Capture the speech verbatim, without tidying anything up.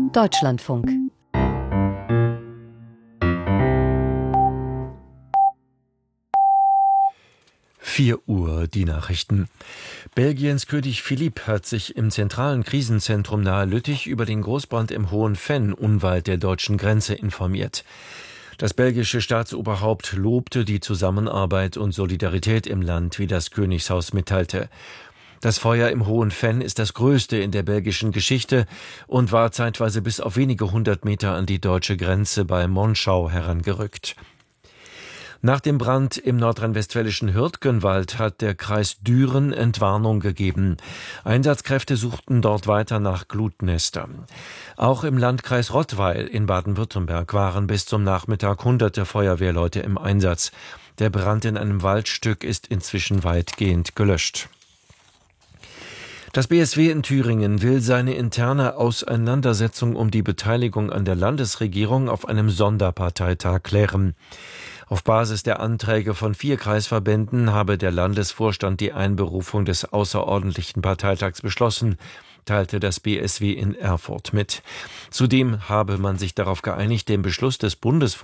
Deutschlandfunk. vier Uhr, die Nachrichten. Belgiens König Philipp hat sich im zentralen Krisenzentrum nahe Lüttich über den Großbrand im Hohen Venn unweit der deutschen Grenze informiert. Das belgische Staatsoberhaupt lobte die Zusammenarbeit und Solidarität im Land, wie das Königshaus mitteilte. Das Feuer im Hohen Venn ist das größte in der belgischen Geschichte und war zeitweise bis auf wenige hundert Meter an die deutsche Grenze bei Monschau herangerückt. Nach dem Brand im nordrhein-westfälischen Hürtgenwald hat der Kreis Düren Entwarnung gegeben. Einsatzkräfte suchten dort weiter nach Glutnestern. Auch im Landkreis Rottweil in Baden-Württemberg waren bis zum Nachmittag hunderte Feuerwehrleute im Einsatz. Der Brand in einem Waldstück ist inzwischen weitgehend gelöscht. Das B S W in Thüringen will seine interne Auseinandersetzung um die Beteiligung an der Landesregierung auf einem Sonderparteitag klären. Auf Basis der Anträge von vier Kreisverbänden habe der Landesvorstand die Einberufung des außerordentlichen Parteitags beschlossen, teilte das B S W in Erfurt mit. Zudem habe man sich darauf geeinigt, den Beschluss des Bundes